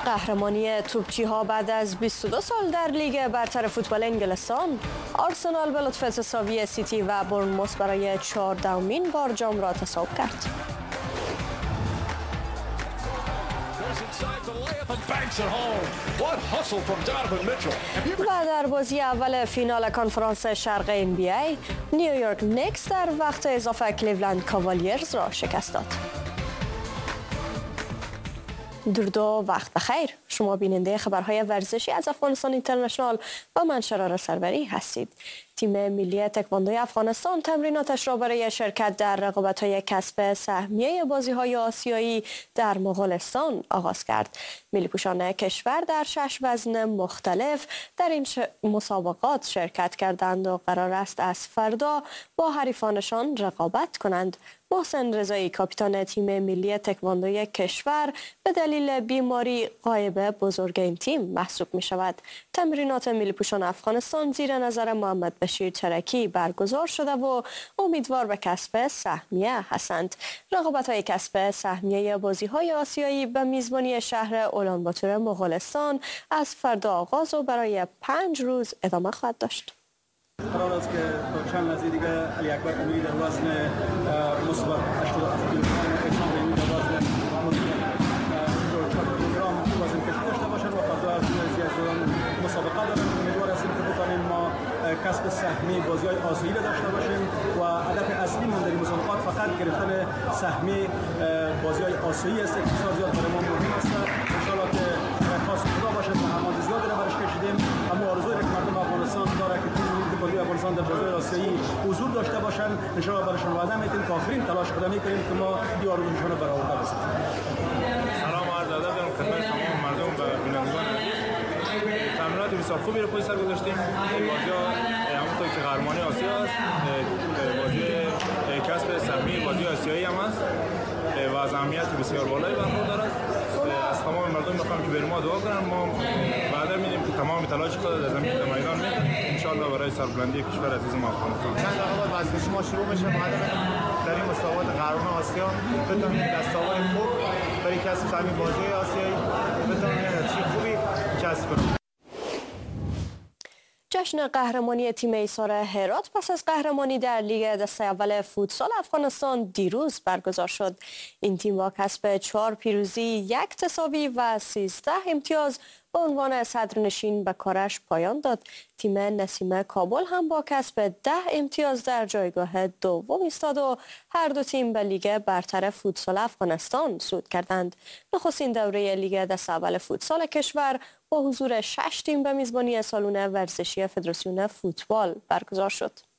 قهرمانی توپچی‌ها بعد از 22 سال در لیگ برتر فوتبال انگلستان، آرسنال به لطف تساوی سیتی و بورنموث برای 14مین بار جام را تصاحب کرد. و در بازی اول فینال کنفرانس شرق NBA، نیویورک نیکس در وقت اضافه کلیولند کاوالیرز را شکست داد. درود و وقت بخیر. شما بیننده خبرهای ورزشی از افغانستان اینترنشنال و من شرار سروری هستید. تیم ملی تکواندو افغانستان تمریناتش را برای شرکت در رقابت‌های کسب سهمیه بازی‌های آسیایی در مغولستان آغاز کرد. ملی‌پوشان کشور در 6 وزن مختلف در این مسابقات شرکت کردند و قرار است از فردا با حریفانشان رقابت کنند. محسن رضایی کاپیتان تیم ملی تکواندوی کشور به دلیل بیماری غایب بزرگ این تیم محسوب می شود. تمرینات ملی‌پوشان افغانستان زیر نظر محمد بشیر ترکی برگزار شده و امیدوار به کسب سهمیه هستند. رقابت‌های کسب سهمیه بازی‌های آسیایی به میزبانی شهر اولانباتور مغولستان از فردا آغاز و برای 5 روز ادامه خواهد داشت. قرار است که تا چند لحظه دیگه علی اکبر امیری در وزن مثبت 87 کیلوگرم اکرام امیری در وزن 44 کیلوگرم وزن کشی داشته باشند و فردا از دوران مسابقه دارند. امیدوار هستیم که بتوانیم ما کسب سهمیه بازی‌های آسیایی را داشته باشیم و هدف اصلی ما در این مسابقات فقط گرفتن سهمیه بازی‌های آسیایی است که بسیار زیاد برای ما مهم است. ان شاءالله که خاص خدا باشد و زحمات زیادی را برش کشیدیم، اما آرزوی که مردم افغانستان داره که تیم افغانستان در بازی آسیایی حضور داشته باشند. ان شاءالله برایشان وعده می‌دیم که آخرین تلاش خود می‌کنیم که ما این آرزوشان را برآورده بسازیم. سلام و عرض ادب دارم خدمت تمام مردم و بینندگان. تمرینات بسیار خوبی رو پشت سر گذاشتیم. بازی‌ها همونطور که قهرمانی آسیا است، بازی کسب سهمیه بازی آسیایی هم است و از اهمیت بسیار بالایی برخوردار است. از تمام مردم می‌خوام که برای ما دعا کنن. ما وعده می‌دیم که تمام تلاش خود در زمین در میدان می‌کنیم ان شاءالله برای سربلندی کشور عزیز ما افغانستان. چند رقابت ورزشی ما شروع میشه. ما در این مسابقات قهرمان آسیا بتونیم دستاورد خوب برای کسب سهمیه بازی آسیایی بتونیم نتیجه خوبی کسب کنیم. جشن قهرمانی تیم ایثار هرات پس از قهرمانی در لیگ دسته اول فوتسال افغانستان دیروز برگزار شد. این تیم با کسب 4 پیروزی، 1 تساوی و 13 امتیاز به عنوان صدرنشین به کارش پایان داد. تیم نسیم کابل هم با کسب 10 امتیاز در جایگاه دوم ایستاد و هر دو تیم به لیگ برتر فوتسال افغانستان صعود کردند. نخستین دوره لیگ دسته اول فوتسال کشور با حضور 6 تیم به میزبانی سالن ورزشی فدراسیون فوتبال برگزار شد.